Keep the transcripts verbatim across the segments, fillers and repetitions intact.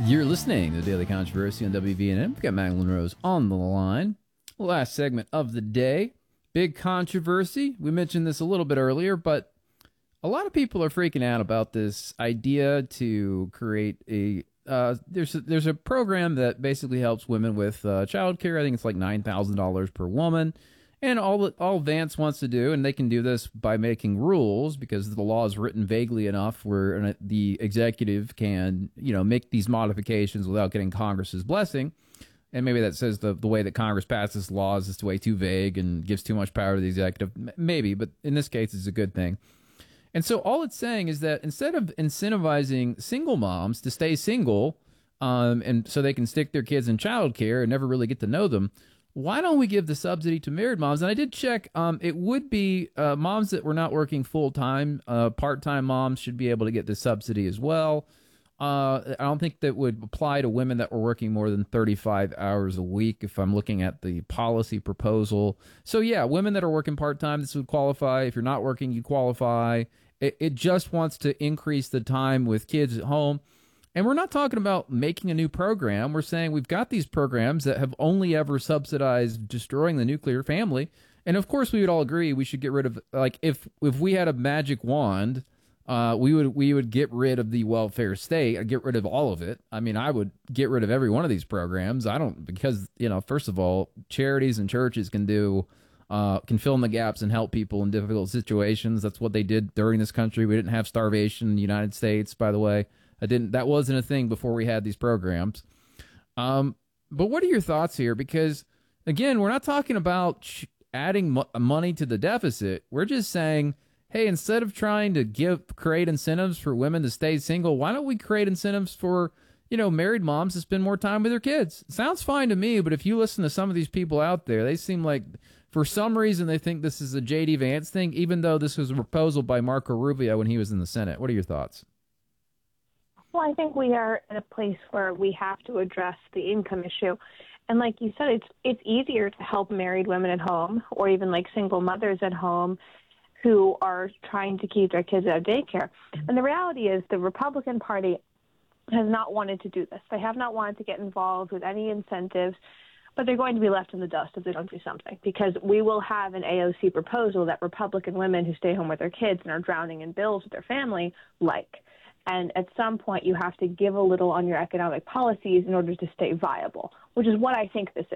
You're listening to the Daily Controversy on W V N M. We've got Madeline Rose on the line. Last segment of the day. Big controversy. We mentioned this a little bit earlier, but a lot of people are freaking out about this idea to create a uh, there's a, there's a program that basically helps women with uh, child care. I think it's like nine thousand dollars per woman. And all that all Vance wants to do, and they can do this by making rules because the law is written vaguely enough where the executive can, you know, make these modifications without getting Congress's blessing. And maybe that says the, the way that Congress passes laws is way too vague and gives too much power to the executive. Maybe, but in this case, it's a good thing. And so all it's saying is that instead of incentivizing single moms to stay single um, and so they can stick their kids in child care and never really get to know them, why don't we give the subsidy to married moms? And I did check. Um, it would be uh, moms that were not working full-time. Uh, part-time moms should be able to get the subsidy as well. Uh, I don't think that would apply to women that were working more than thirty-five hours a week if I'm looking at the policy proposal. So, yeah, women that are working part-time, this would qualify. If you're not working, you qualify. It, it just wants to increase the time with kids at home. And we're not talking about making a new program. We're saying we've got these programs that have only ever subsidized destroying the nuclear family. And of course, we would all agree we should get rid of, like, if if we had a magic wand, uh, we would we would get rid of the welfare state, I'd get rid of all of it. I mean, I would get rid of every one of these programs. I don't, because, you know, first of all, charities and churches can do, uh, can fill in the gaps and help people in difficult situations. That's what they did during this country. We didn't have starvation in the United States, by the way. I didn't. That wasn't a thing before we had these programs. Um, but what are your thoughts here? Because, again, we're not talking about adding mo- money to the deficit. We're just saying, hey, instead of trying to give create incentives for women to stay single, why don't we create incentives for, you know, married moms to spend more time with their kids? Sounds fine to me, but if you listen to some of these people out there, they seem like, for some reason, they think this is a J D Vance thing, even though this was a proposal by Marco Rubio when he was in the Senate. What are your thoughts? Well, I think we are in a place where we have to address the income issue. And like you said, it's it's easier to help married women at home or even like single mothers at home who are trying to keep their kids out of daycare. And the reality is the Republican Party has not wanted to do this. They have not wanted to get involved with any incentives, but they're going to be left in the dust if they don't do something, because we will have an A O C proposal that Republican women who stay home with their kids and are drowning in bills with their family like. And at some point, you have to give a little on your economic policies in order to stay viable, which is what I think this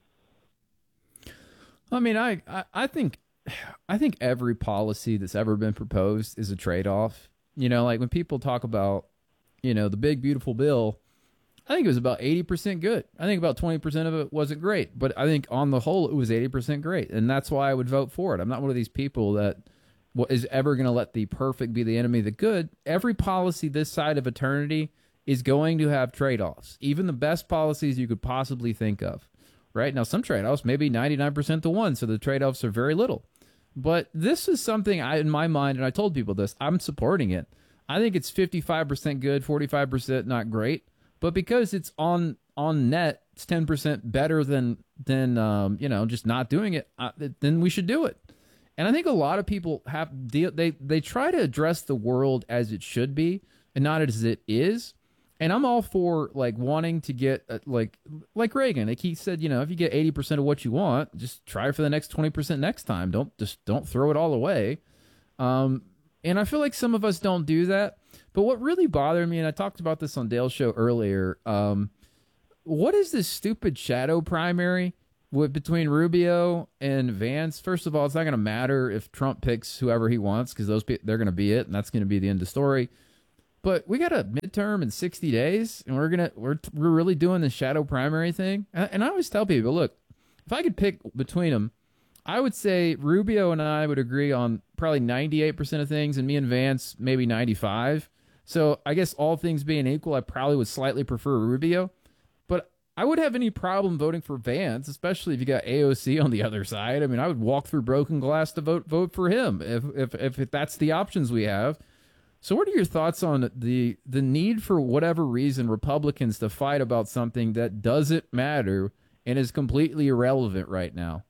is. I mean, I, I, I think I think every policy that's ever been proposed is a trade-off. You know, like when people talk about, you know, the big, beautiful bill, I think it was about eighty percent good. I think about twenty percent of it wasn't great. But I think on the whole, it was eighty percent great. And that's why I would vote for it. I'm not one of these people that what is ever going to let the perfect be the enemy of the good. Every policy this side of eternity is going to have trade-offs, even the best policies you could possibly think of. Right now, some trade-offs maybe ninety-nine percent to one, so the trade-offs are very little. But this is something I, in my mind, and I told people this, I'm supporting it. I think it's fifty-five percent good, forty-five percent not great. But because it's on on net, it's ten percent better than than um, you know, just not doing it. Uh, then we should do it. And I think a lot of people have they they try to address the world as it should be and not as it is. And I'm all for like wanting to get uh, like like Reagan. Like he said, you know, if you get eighty percent of what you want, just try for the next twenty percent next time. Don't just don't throw it all away. Um, and I feel like some of us don't do that. But what really bothered me, and I talked about this on Dale's show earlier, um, what is this stupid shadow primary with between Rubio and Vance? First of all, it's not going to matter if Trump picks whoever he wants because those they're going to be it, and that's going to be the end of the story. But we got a midterm in sixty days, and we're gonna we're we're really doing the shadow primary thing. And I always tell people, look, if I could pick between them, I would say Rubio and I would agree on probably ninety-eight percent of things, and me and Vance maybe ninety-five. So I guess all things being equal, I probably would slightly prefer Rubio. But I would have any problem voting for Vance, especially if you got A O C on the other side. I mean, I would walk through broken glass to vote vote for him if if if that's the options we have. So what are your thoughts on the the need for whatever reason Republicans to fight about something that doesn't matter and is completely irrelevant right now?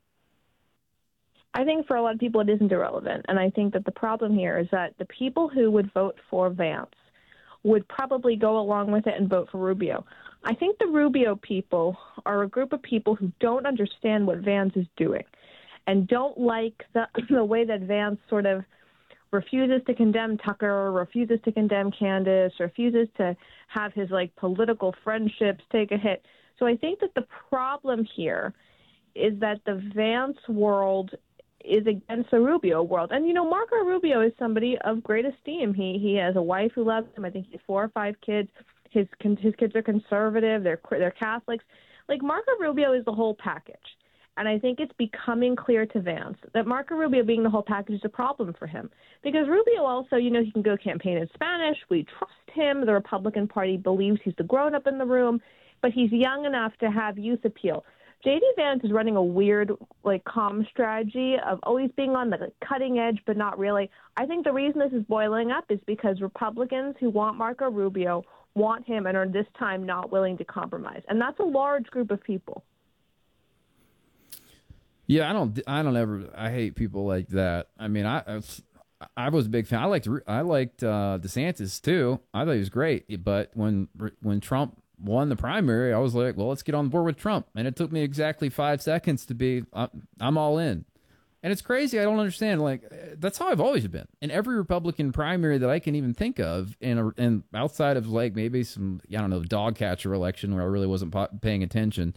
I think for a lot of people it isn't irrelevant. And I think that the problem here is that the people who would vote for Vance would probably go along with it and vote for Rubio. I think the Rubio people are a group of people who don't understand what Vance is doing and don't like the, the way that Vance sort of refuses to condemn Tucker, refuses to condemn Candace, refuses to have his, like, political friendships take a hit. So I think that the problem here is that the Vance world is against the Rubio world. And, you know, Marco Rubio is somebody of great esteem. He he has a wife who loves him. I think he has four or five kids. His his kids are conservative. They're they're Catholics. Like, Marco Rubio is the whole package. And I think it's becoming clear to Vance that Marco Rubio being the whole package is a problem for him. Because Rubio also, you know, he can go campaign in Spanish. We trust him. The Republican Party believes he's the grown-up in the room. But he's young enough to have youth appeal. J D. Vance is running a weird, like, comm strategy of always being on the cutting edge, but not really. I think the reason this is boiling up is because Republicans who want Marco Rubio want him and are this time not willing to compromise. And that's a large group of people. Yeah, I don't, I don't ever, I hate people like that. I mean, I, I, I was a big fan. I liked, I liked uh, DeSantis too. I thought he was great. But when, when Trump won the primary, I was like, well, let's get on board with Trump. And it took me exactly five seconds to be, I'm all in. And it's crazy. I don't understand. Like, that's how I've always been in every Republican primary that I can even think of. And, and outside of, like, maybe some, I don't know, dog catcher election where I really wasn't paying attention.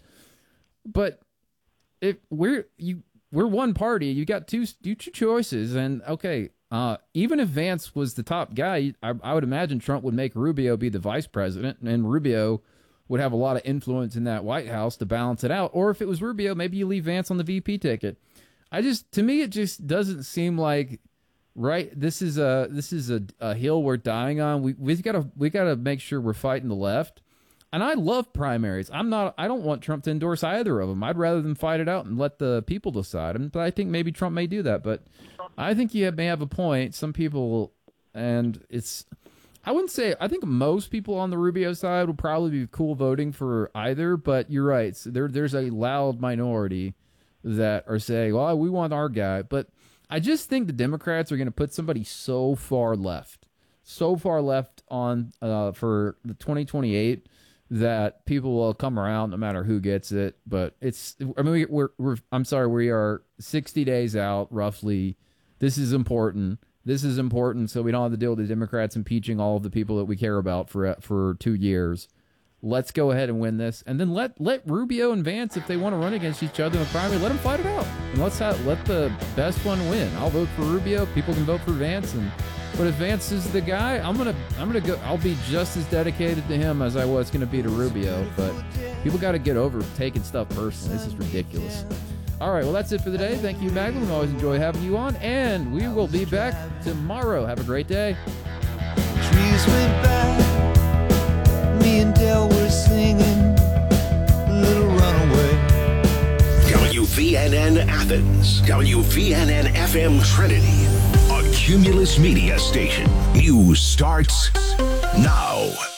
But if we're, you, we're one party, you got two, two choices. And okay, Uh, even if Vance was the top guy, I, I would imagine Trump would make Rubio be the vice president, and Rubio would have a lot of influence in that White House to balance it out. Or if it was Rubio, maybe you leave Vance on the V P ticket. I just, to me, it just doesn't seem like right. This is a this is a, a hill we're dying on. We we've got to we got to make sure we're fighting the left. And I love primaries. I'm not. I don't want Trump to endorse either of them. I'd rather them fight it out and let the people decide. And but I think maybe Trump may do that. But I think you may have a point. Some people, and it's. I wouldn't say. I think most people on the Rubio side would probably be cool voting for either. But you're right. So there, there's a loud minority that are saying, "Well, we want our guy." But I just think the Democrats are going to put somebody so far left, so far left on uh, for the twenty twenty-eight. That people will come around no matter who gets it. But it's, I mean, we, we're, we're, I'm sorry, we are sixty days out, roughly. This is important. This is important so we don't have to deal with the Democrats impeaching all of the people that we care about for for two years. Let's go ahead and win this. And then let let Rubio and Vance, if they want to run against each other in the primary, let them fight it out. And let's have, let the best one win. I'll vote for Rubio. People can vote for Vance. And but if Vance is the guy, I'm gonna I'm gonna go. I'll be just as dedicated to him as I was gonna be to Rubio. But people got to get over taking stuff personally. This is ridiculous. All right, well, that's it for the day. Thank you, Magdalene. Always enjoy having you on, and we will be back tomorrow. Have a great day. Trees went by, me and Del were singing Little Runaway. W V N N Athens, W V N N F M Trinity, a Cumulus Media station. News starts now.